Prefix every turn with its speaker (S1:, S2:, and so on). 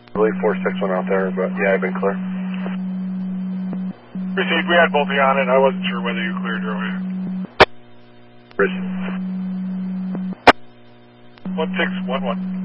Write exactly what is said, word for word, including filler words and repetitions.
S1: I believe four six one out there, but yeah, I've been clear.
S2: Proceed, we had Bolty on it. I wasn't sure whether you cleared your way.
S1: Bridge.
S2: one six one one.